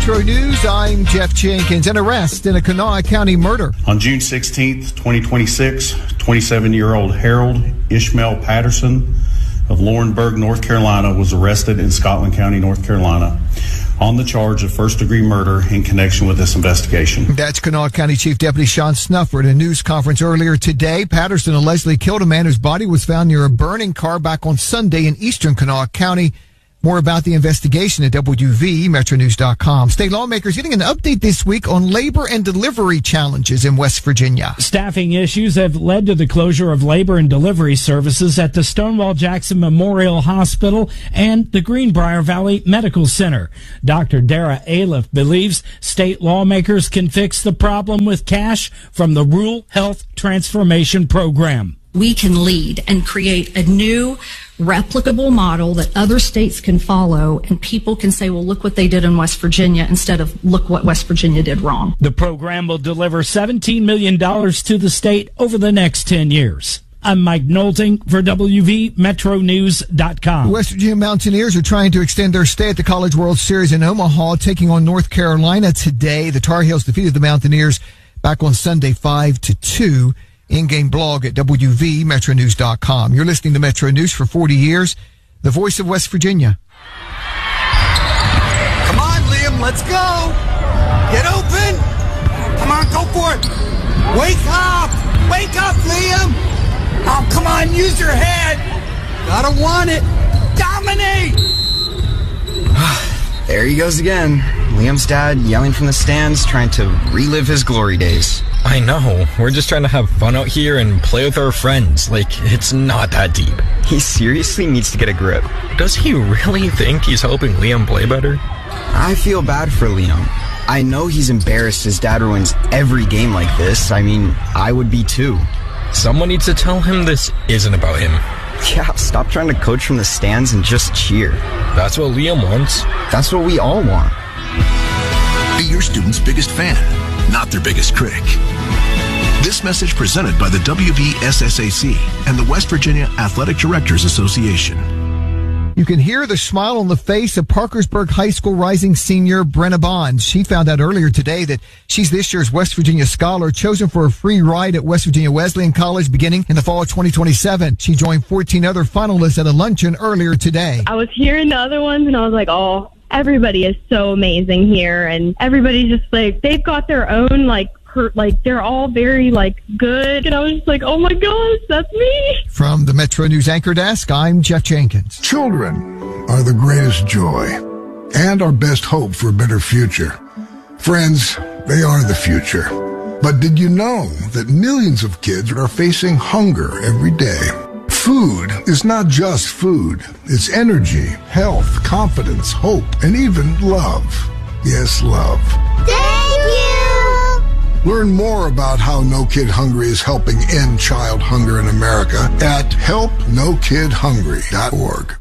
Metro News, I'm Jeff Jenkins. An arrest in a Kanawha County murder. On June 16th, 2026, 27-year-old Harold Ishmael Patterson of Laurinburg, North Carolina, was arrested in Scotland County, North Carolina, on the charge of first-degree murder in connection with this investigation. That's Kanawha County Chief Deputy Sean Snuffer at a news conference earlier today. Patterson allegedly killed a man whose body was found near a burning car back on Sunday in eastern Kanawha County. More about the investigation at WVMetroNews.com. State lawmakers getting an update this week on labor and delivery challenges in West Virginia. Staffing issues have led to the closure of labor and delivery services at the Stonewall Jackson Memorial Hospital and the Greenbrier Valley Medical Center. Dr. Dara Aliff believes state lawmakers can fix the problem with cash from the Rural Health Transformation Program. We can lead and create a new replicable model that other states can follow, and people can say, well, look what they did in West Virginia instead of look what West Virginia did wrong. The program will deliver $17 million to the state over the next 10 years. I'm Mike Nolting for WVMetroNews.com. The West Virginia Mountaineers are trying to extend their stay at the College World Series in Omaha, taking on North Carolina today. The Tar Heels defeated the Mountaineers back on Sunday 5-2. In-game blog at WVMetroNews.com. You're listening to Metro News for 40 years, the voice of West Virginia. Come on, Liam, let's go. Get open. Come on, go for it. Wake up. Wake up, Liam. Oh, come on, use your head. Gotta want it. Dominate. There he goes again. Liam's dad yelling from the stands, trying to relive his glory days. I know. We're just trying to have fun out here and play with our friends. Like, it's not that deep. He seriously needs to get a grip. Does he really think he's helping Liam play better? I feel bad for Liam. I know he's embarrassed his dad ruins every game like this. I mean, I would be too. Someone needs to tell him this isn't about him. Yeah, stop trying to coach from the stands and just cheer. That's what Liam wants. That's what we all want. Be your student's biggest fan, not their biggest critic. This message presented by the WVSSAC and the West Virginia Athletic Directors Association. You can hear the smile on the face of Parkersburg High School rising senior Brenna Bond. She found out earlier today that she's this year's West Virginia Scholar, chosen for a free ride at West Virginia Wesleyan College beginning in the fall of 2027. She joined 14 other finalists at a luncheon earlier today. I was hearing the other ones and I was like, oh, everybody is so amazing here, and everybody's just like, they've got their own they're all very good, and I was just like, oh my gosh, that's me. From the Metro News Anchor Desk, I'm Jeff Jenkins. Children are the greatest joy and our best hope for a better future. Friends, they are the future. But did you know that millions of kids are facing hunger every day? Food is not just food. It's energy, health, confidence, hope, and even love. Yes, love. Thank you! Learn more about how No Kid Hungry is helping end child hunger in America at helpnokidhungry.org.